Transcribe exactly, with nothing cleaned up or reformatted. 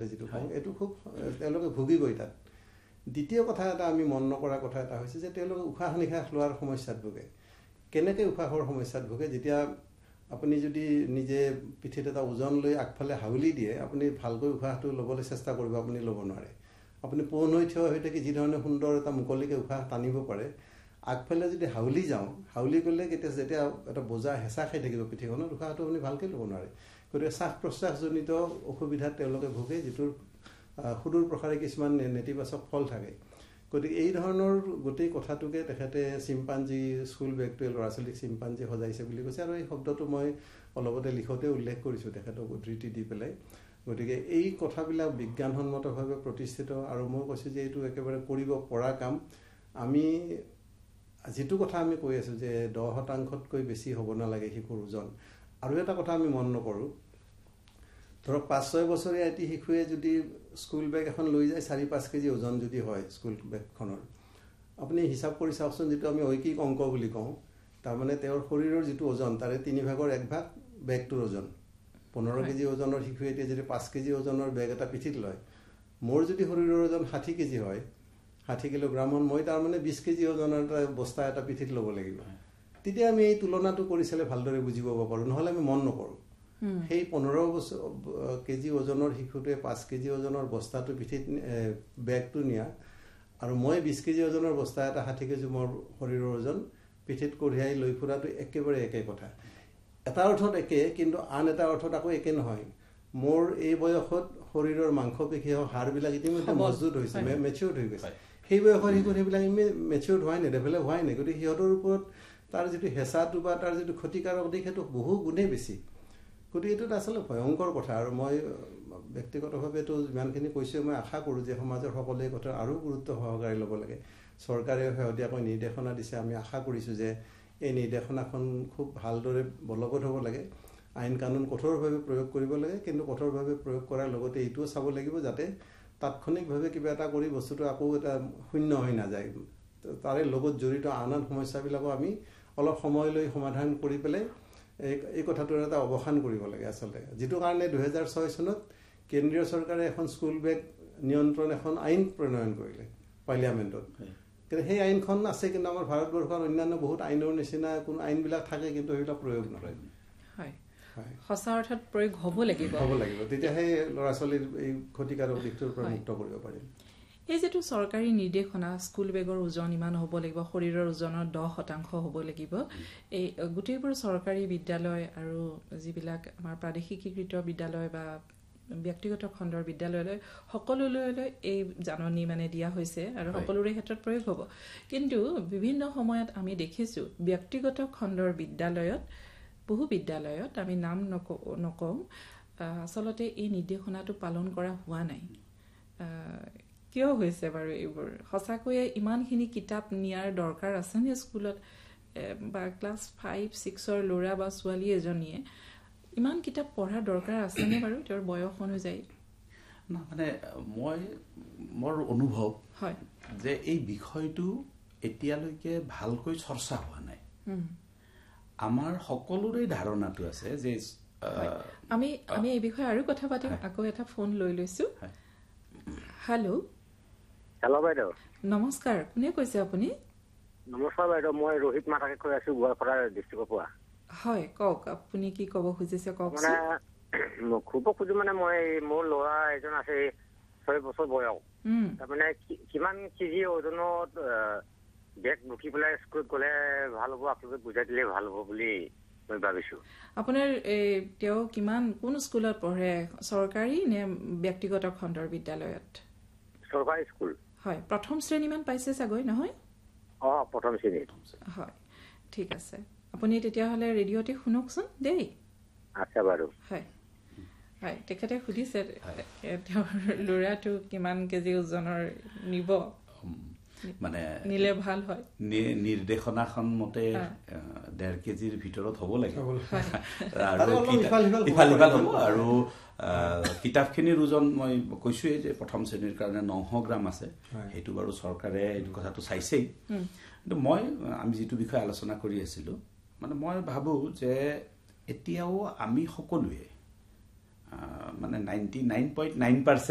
আচলতে যেটো কওঁ এটো খুব তেওঁলোকে ভুগিবই তাত দ্বিতীয় কথা এটা আমি মন নকৰা কথা এটা হৈছে যে তেওঁলোকে উশাহ নিশাহ লোৱাৰ সমস্যাত ভুগে কেনেকৈ উশাহৰ সমস্যাত ভুগে যেতিয়া আপুনি যদি নিজে পিঠিত এটা ওজন লৈ আগফালে হাউলি দিয়ে আপুনি ভালকৈ উশাহটো ল'বলৈ চেষ্টা কৰিব আপুনি ল'ব নোৱাৰে আপুনি পোন হৈ থিয় হৈ থাকি যি ধৰণে সুন্দৰ এটা মুকলিকে উশাহ টানিব পাৰে আগফালে যদি হাউলি যাওঁ হাউলি গ'লে কেতিয়া যেতিয়া এটা বোজা হেঁচা খাই থাকিব পিঠিখনত উশাহটো আপুনি ভালকৈ ল'ব নোৱাৰে গতিকে শ্বাস প্ৰশ্বাসজনিত অসুবিধাত তেওঁলোকে ভোগে যিটোৰ সুদূৰ প্ৰসাৰে কিছুমান নেতিবাচক ফল থাকে গতিকে এই ধৰণৰ গোটেই কথাটোকে তেখেতে চিম্পাঞ্জি স্কুল বেগটোৱে ল'ৰা ছোৱালীক চিম্পাঞ্জি সজাইছে বুলি কৈছে আৰু এই শব্দটো মই অলপতে লিখোতে উল্লেখ কৰিছোঁ তেখেতক উদ্ধৃতি দি পেলাই গতিকে এই কথাবিলাক বিজ্ঞানসন্মতভাৱে প্ৰতিষ্ঠিত আৰু মই কৈছোঁ যে এইটো একেবাৰে কৰিব পৰা কাম আমি যেটো কথা আমি কৈ আছো যে দহ শতাংশতকৈ বেছি হ'ব নালাগে শিশুৰ ওজন আৰু এটা কথা আমি মন নকৰো ধৰক পাঁচ ছয় বছৰীয়া এটি শিশুৱে যদি স্কুল বেগ এখন লৈ যায় চাৰি পাঁচ কেজি ওজন যদি হয় স্কুল বেগখনৰ আপুনি হিচাপ কৰি চাওকচোন যেটো আমি ঐকিক অংক বুলি কওঁ তাৰ মানে তেওঁৰ শৰীৰৰ যেটো ওজন তাৰে তিনি ভাগৰ এক ভাগ বেগটোৰ ওজন পোন্ধৰ কেজি ওজনৰ শিশু এতিয়া যদি পাঁচ কেজি ওজনৰ বেগ এটা পিঠিত লয় মোৰ যদি শৰীৰৰ ওজন ষাঠি কেজি হয় ষাঠি কিলোগ্ৰামৰ মই তাৰ মানে বিশ কেজি ওজনৰ এটা বস্তা এটা পিঠিত ল'ব লাগিব তেতিয়া আমি এই তুলনাটো কৰিছিলে ভালদৰে বুজিব পাৰো নহলে আমি মন নকৰো সেই পোন্ধৰ কেজি ওজনৰ শিশুটোৱে পাঁচ কেজি ওজনৰ বস্তাটো পিঠিত বেগটো নিয়া আৰু মই বিশ কেজি ওজনৰ বস্তা এটা ষাঠি কেজি মোৰ শৰীৰৰ ওজন পিঠিত কঢ়িয়াই লৈ ফুৰাটো একেবাৰে একে কথা এটা অৰ্থত একে কিন্তু আন এটা অৰ্থত আকৌ একে নহয় মোৰ এই বয়সত শৰীৰৰ মাংসপেশী হাড়বিলাক ইতিমধ্যে মজবুত হৈছে মেচিউৰ্ড হৈ গৈছে সেই বয়সৰ শিশু সেইবিলাক মেচিউৰ্ড হোৱাই নাই ডেভেলপ হোৱাই নাই গতিকে সিহঁতৰ ওপৰত তাৰ যিটো হেঁচাটো বা তাৰ যিটো ক্ষতিকাৰক দিশ সেইটো বহু গুণেই বেছি গতিকে এইটো আচলতে ভয়ংকৰ কথা আৰু মই ব্যক্তিগতভাৱে এইটো যিমানখিনি কৈছোঁ মই আশা কৰোঁ যে সমাজৰ সকলোৱে কথা আৰু গুৰুত্ব সহকাৰে ল'ব লাগে চৰকাৰে শেহতীয়াকৈ নিৰ্দেশনা দিছে আমি আশা কৰিছোঁ যে এই নিৰ্দেশনাখন খুব ভালদৰে বলবৎ হ'ব লাগে আইন কানুন কঠোৰভাৱে প্ৰয়োগ কৰিব লাগে কিন্তু কঠোৰভাৱে প্ৰয়োগ কৰাৰ লগতে এইটোও চাব লাগিব যাতে তাৎক্ষণিকভাৱে কিবা এটা কৰি বস্তুটো আকৌ এটা শূন্য হৈ নাযায় তাৰে লগত জড়িত আন আন সমস্যাবিলাকো আমি অলপ সময় লৈ সমাধান কৰি পেলাই এই কথাটোৰ এটা অৱসান কৰিব লাগে আচলতে যেটো কাৰণে দুহেজাৰ ছয় চনত কেন্দ্ৰীয় চৰকাৰে এখন স্কুল বেগ নিয়ন্ত্ৰণ এখন আইন প্ৰণয়ন কৰিলে পাৰ্লিয়ামেণ্টত কিন্তু সেই আইনখন আছে কিন্তু আমাৰ ভাৰতবৰ্ষৰ অন্যান্য বহুত আইনৰ নিচিনা কোনো আইনবিলাক থাকে কিন্তু সেইবিলাক প্ৰয়োগ নকৰে হয় সঁচা অৰ্থত প্ৰয়োগ হ'ব লাগিব হ'ব লাগিব তেতিয়া সেই ল'ৰা ছোৱালীৰ এই ক্ষতিকাৰক দিশটোৰ পৰা মুক্ত কৰিব পাৰিম এই যেটো চৰকাৰী নিৰ্দেশনা স্কুল বেগৰ ওজন ইমান হ'ব লাগিব শৰীৰৰ ওজনৰ দহ শতাংশ হ'ব লাগিব এই গোটেইবোৰ চৰকাৰী বিদ্যালয় আৰু যিবিলাক আমাৰ প্ৰাদেশিকীকৃত বিদ্যালয় বা ব্যক্তিগত খণ্ডৰ বিদ্যালয়লৈ সকলোলৈ এই জাননী মানে দিয়া হৈছে আৰু সকলোৰে ক্ষেত্ৰত প্ৰয়োগ হ'ব কিন্তু বিভিন্ন সময়ত আমি দেখিছোঁ ব্যক্তিগত খণ্ডৰ বিদ্যালয়ত বহু বিদ্যালয়ত আমি নাম নকওঁ আচলতে এই নিৰ্দেশনাটো পালন কৰা হোৱা নাই কিয় হৈছে বাৰু এইবোৰ সঁচাকৈয়ে ইমানখিনি কিতাপ নিয়াৰ দৰকাৰ আছেনে স্কুলত বা ক্লাছ ফাইভ ছিক্সৰ ল'ৰা বা ছোৱালী এজনীয়ে ইমান কিতাপ পঢ়াৰ দৰকাৰ আছেনে বাৰু তেওঁৰ বয়স অনুযায়ী না মানে মই মোৰ অনুভৱ হয় যে এই বিষয়টো এতিয়ালৈকে ভালকৈ চৰ্চা হোৱা নাই আমাৰ সকলোৰে ধাৰণাটো আছে যে আমি আমি এই বিষয়ে আৰু কথা পাতিম আকৌ এটা ফোন লৈ লৈছো হেল্ল' হেল্ল' বাইদেউ নমস্কাৰ কোনে কৈছে আপুনি নমস্কাৰ বাইদেউ মই ৰোহিত মাতাকে কৈ আছো গোৱালপাৰা ডিষ্ট্ৰিক্টৰ পৰা হয় কওক আপুনি কি ক'ব খুজিছে কওক মানে খুব খুজি মানে মই মোৰ ল'ৰা এজন আছে ছয় বছৰ বয়স তাৰমানে কিমান কেজি ওজনত বেগ বুকি পেলাই স্কুলত গ'লে ভাল হ'ব আপোনালোকে বুজাই দিলে ভাল হ'ব বুলি মই ভাবিছো আপোনাৰ তেওঁ কিমান কোন স্কুলত পঢ়ে চৰকাৰী নে ব্যক্তিগত খণ্ডৰ বিদ্যালয়ত চৰকাৰী স্কুল হয় প্ৰথম শ্ৰেণী মান পাইছে চাগৈ নহয় অ প্ৰথম শ্ৰেণী হয় ঠিক আছে আপুনি তেতিয়াহ'লে ৰেডিঅ'তে শুনকচোন দেই আচ্ছা বাৰু হয় হয় তেখেতে সুধিছে তেওঁৰ ল'ৰাটো কিমান কেজি ওজনৰ নিব মানে নিলে ভাল হয় নিৰ্দেশনাখন মতে ডেৰ কেজিৰ ভিতৰত হ'ব লাগে আৰু ইফাল সিফাল হ'ব আৰু কিতাপখিনিৰ ওজন মই কৈছোৱেই যে প্ৰথম শ্ৰেণীৰ কাৰণে নশ গ্ৰাম আছে সেইটো বাৰু চৰকাৰে এইটো কথাটো চাইছেই কিন্তু মই আমি যিটো বিষয়ে আলোচনা কৰি আছিলোঁ মানে মই ভাবোঁ যে এতিয়াও আমি সকলোৱে মানে ninety nine point nine percent